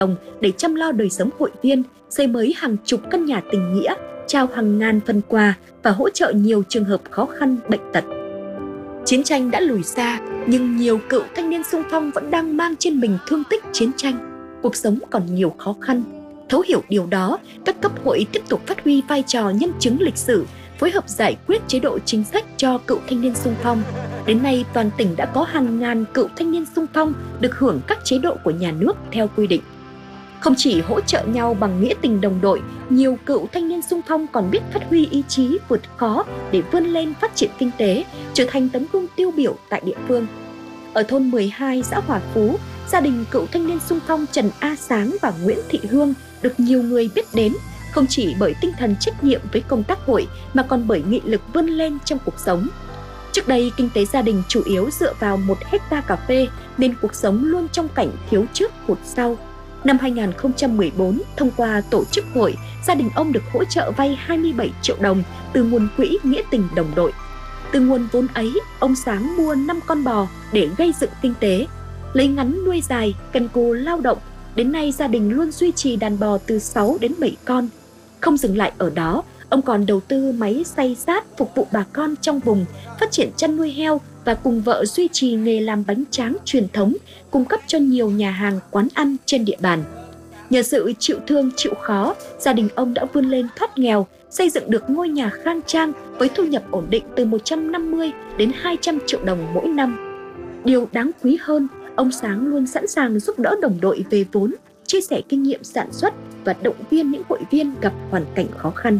đồng để chăm lo đời sống hội viên, xây mới hàng chục căn nhà tình nghĩa, trao hàng ngàn phần quà và hỗ trợ nhiều trường hợp khó khăn bệnh tật. Chiến tranh đã lùi xa, nhưng nhiều cựu thanh niên xung phong vẫn đang mang trên mình thương tích chiến tranh. Cuộc sống còn nhiều khó khăn. Thấu hiểu điều đó, các cấp hội tiếp tục phát huy vai trò nhân chứng lịch sử, phối hợp giải quyết chế độ chính sách cho cựu thanh niên xung phong. Đến nay, toàn tỉnh đã có hàng ngàn cựu thanh niên xung phong được hưởng các chế độ của nhà nước theo quy định. Không chỉ hỗ trợ nhau bằng nghĩa tình đồng đội, nhiều cựu thanh niên xung phong còn biết phát huy ý chí vượt khó để vươn lên phát triển kinh tế, trở thành tấm gương tiêu biểu tại địa phương. Ở thôn 12 xã Hòa Phú, gia đình cựu thanh niên xung phong Trần A Sáng và Nguyễn Thị Hương được nhiều người biết đến, không chỉ bởi tinh thần trách nhiệm với công tác hội mà còn bởi nghị lực vươn lên trong cuộc sống. Trước đây, kinh tế gia đình chủ yếu dựa vào 1 hectare cà phê nên cuộc sống luôn trong cảnh thiếu trước hụt sau. Năm 2014, thông qua tổ chức hội, gia đình ông được hỗ trợ vay 27 triệu đồng từ nguồn quỹ nghĩa tình đồng đội. Từ nguồn vốn ấy, ông Sáng mua 5 con bò để gây dựng kinh tế. Lấy ngắn nuôi dài, cần cù lao động, đến nay gia đình luôn duy trì đàn bò từ 6 đến 7 con. Không dừng lại ở đó, ông còn đầu tư máy xay sát phục vụ bà con trong vùng, phát triển chăn nuôi heo và cùng vợ duy trì nghề làm bánh tráng truyền thống, cung cấp cho nhiều nhà hàng quán ăn trên địa bàn. Nhờ sự chịu thương chịu khó, gia đình ông đã vươn lên thoát nghèo, xây dựng được ngôi nhà khang trang với thu nhập ổn định từ 150 đến 200 triệu đồng mỗi năm. Điều đáng quý hơn, ông Sáng luôn sẵn sàng giúp đỡ đồng đội về vốn, chia sẻ kinh nghiệm sản xuất và động viên những hội viên gặp hoàn cảnh khó khăn.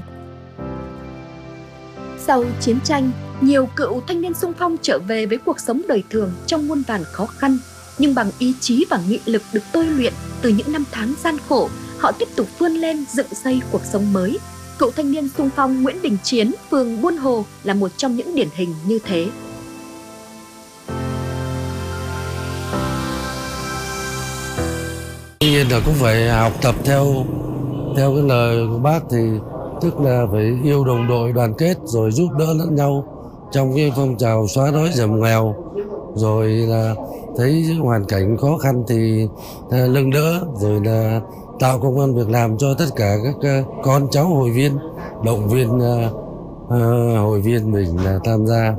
Sau chiến tranh, nhiều cựu thanh niên xung phong trở về với cuộc sống đời thường trong muôn vàn khó khăn, nhưng bằng ý chí và nghị lực được tôi luyện từ những năm tháng gian khổ, họ tiếp tục vươn lên dựng xây cuộc sống mới. Cựu thanh niên xung phong Nguyễn Đình Chiến, phường Buôn Hồ là một trong những điển hình như thế. Tuy nhiên là cũng phải học tập theo cái lời của bác, thì tức là phải yêu đồng đội, đoàn kết rồi giúp đỡ lẫn nhau trong cái phong trào xóa đói giảm nghèo, rồi là thấy hoàn cảnh khó khăn thì nâng đỡ, rồi là tạo công ăn việc làm cho tất cả các con cháu hội viên, động viên hội viên mình là tham gia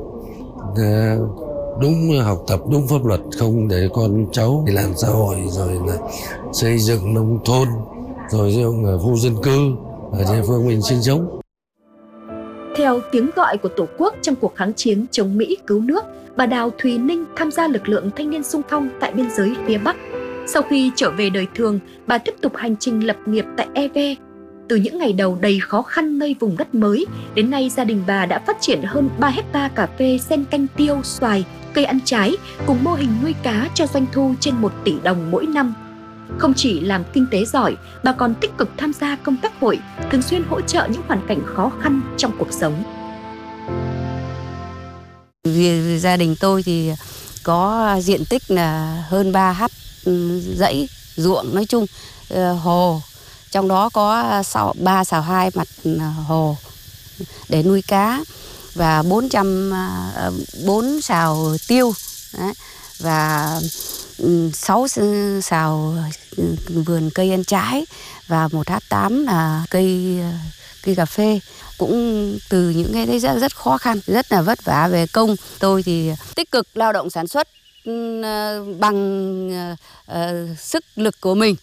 đúng học tập đúng pháp luật, không để con cháu đi làm xã hội, rồi là xây dựng nông thôn, rồi dựng khu dân cư ở địa phương mình sinh sống. Theo tiếng gọi của Tổ quốc trong cuộc kháng chiến chống Mỹ cứu nước, bà Đào Thùy Ninh tham gia lực lượng thanh niên xung phong tại biên giới phía Bắc. Sau khi trở về đời thường, bà tiếp tục hành trình lập nghiệp tại EVE. Từ những ngày đầu đầy khó khăn nơi vùng đất mới, đến nay gia đình bà đã phát triển hơn 3 hectare cà phê, xen canh tiêu, xoài, cây ăn trái, cùng mô hình nuôi cá cho doanh thu trên 1 tỷ đồng mỗi năm. Không chỉ làm kinh tế giỏi, bà còn tích cực tham gia công tác hội, thường xuyên hỗ trợ những hoàn cảnh khó khăn trong cuộc sống. Vì gia đình tôi thì có diện tích là hơn 3 ha dãy ruộng, nói chung hồ, trong đó có 3 xào 2 mặt hồ để nuôi cá và 4 xào tiêu. Đấy, và 6 xào vườn cây ăn trái và 1,8 ha là cây cà phê. Cũng từ những cái đấy rất khó khăn, rất là vất vả về công. Tôi thì tích cực lao động sản xuất bằng sức lực của mình.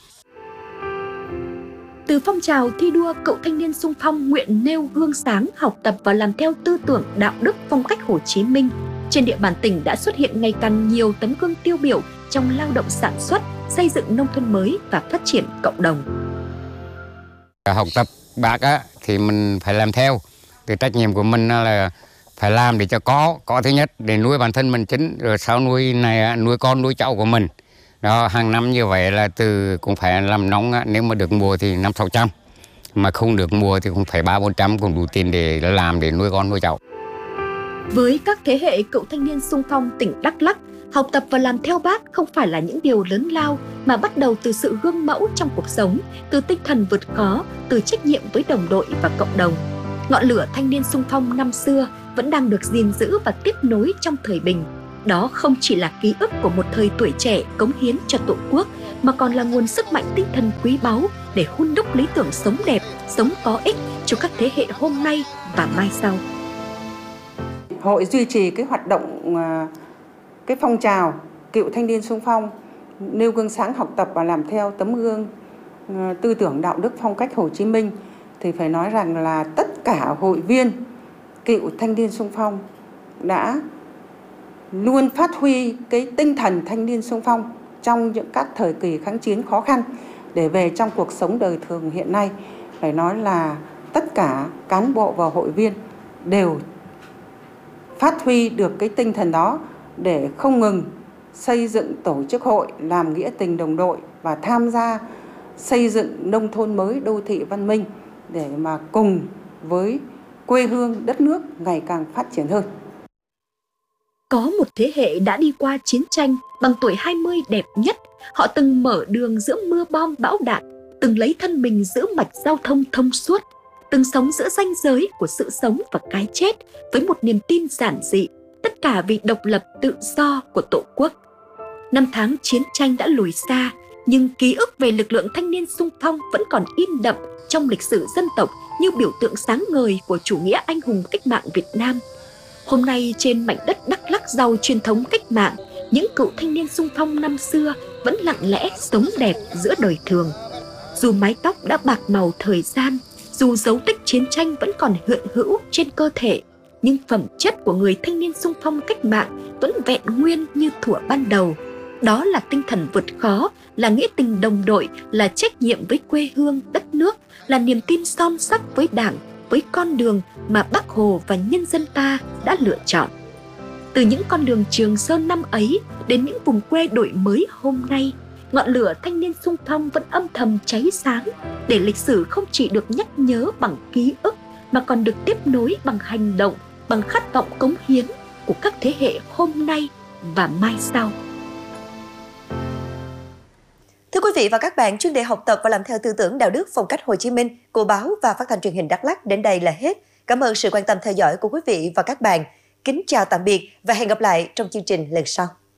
Từ phong trào thi đua, cựu thanh niên xung phong nguyện nêu gương sáng, học tập và làm theo tư tưởng đạo đức phong cách Hồ Chí Minh. Trên địa bàn tỉnh đã xuất hiện ngày càng nhiều tấm gương tiêu biểu trong lao động sản xuất, xây dựng nông thôn mới và phát triển cộng đồng. Học tập bác thì mình phải làm theo. Cái trách nhiệm của mình là phải làm để cho có thứ nhất để nuôi bản thân mình chính, rồi sau nuôi này nuôi con nuôi cháu của mình. Đó, hàng năm như vậy là cũng phải làm nông, nếu mà được mùa thì 500-600, mà không được mùa thì cũng phải 300-400, cũng đủ tiền để làm để nuôi con nuôi cháu. Với các thế hệ cựu thanh niên xung phong tỉnh Đắk Lắk, học tập và làm theo bác không phải là những điều lớn lao, mà bắt đầu từ sự gương mẫu trong cuộc sống, từ tinh thần vượt khó, từ trách nhiệm với đồng đội và cộng đồng. Ngọn lửa thanh niên xung phong năm xưa vẫn đang được gìn giữ và tiếp nối trong thời bình. Đó không chỉ là ký ức của một thời tuổi trẻ cống hiến cho Tổ quốc, mà còn là nguồn sức mạnh tinh thần quý báu để hun đúc lý tưởng sống đẹp, sống có ích cho các thế hệ hôm nay và mai sau. Hội duy trì cái hoạt động, cái phong trào cựu thanh niên xung phong, nêu gương sáng, học tập và làm theo tấm gương tư tưởng đạo đức phong cách Hồ Chí Minh, thì phải nói rằng là tất cả hội viên cựu thanh niên xung phong đã luôn phát huy cái tinh thần thanh niên xung phong trong những các thời kỳ kháng chiến khó khăn để về trong cuộc sống đời thường hiện nay. Phải nói là tất cả cán bộ và hội viên đều phát huy được cái tinh thần đó để không ngừng xây dựng tổ chức hội, làm nghĩa tình đồng đội và tham gia xây dựng nông thôn mới, đô thị văn minh để mà cùng với quê hương đất nước ngày càng phát triển hơn. Có một thế hệ đã đi qua chiến tranh bằng tuổi 20 đẹp nhất. Họ từng mở đường giữa mưa bom bão đạn, từng lấy thân mình giữ mạch giao thông thông suốt, từng sống giữa ranh giới của sự sống và cái chết với một niềm tin giản dị, tất cả vì độc lập tự do của Tổ quốc. Năm tháng chiến tranh đã lùi xa, nhưng ký ức về lực lượng thanh niên xung phong vẫn còn in đậm trong lịch sử dân tộc như biểu tượng sáng ngời của chủ nghĩa anh hùng cách mạng Việt Nam. Hôm nay trên mảnh đất Đắk Lắk giàu truyền thống cách mạng, những cựu thanh niên xung phong năm xưa vẫn lặng lẽ sống đẹp giữa đời thường. Dù mái tóc đã bạc màu thời gian, dù dấu tích chiến tranh vẫn còn hiện hữu trên cơ thể, nhưng phẩm chất của người thanh niên xung phong cách mạng vẫn vẹn nguyên như thuở ban đầu. Đó là tinh thần vượt khó, là nghĩa tình đồng đội, là trách nhiệm với quê hương, đất nước, là niềm tin son sắt với Đảng, với con đường mà Bác Hồ và nhân dân ta đã lựa chọn. Từ những con đường Trường Sơn năm ấy đến những vùng quê đổi mới hôm nay, ngọn lửa thanh niên xung phong vẫn âm thầm cháy sáng để lịch sử không chỉ được nhắc nhớ bằng ký ức mà còn được tiếp nối bằng hành động, bằng khát vọng cống hiến của các thế hệ hôm nay và mai sau. Thưa quý vị và các bạn, chuyên đề học tập và làm theo tư tưởng đạo đức phong cách Hồ Chí Minh của báo và phát thanh truyền hình Đắk Lắk đến đây là hết. Cảm ơn sự quan tâm theo dõi của quý vị và các bạn. Kính chào tạm biệt và hẹn gặp lại trong chương trình lần sau.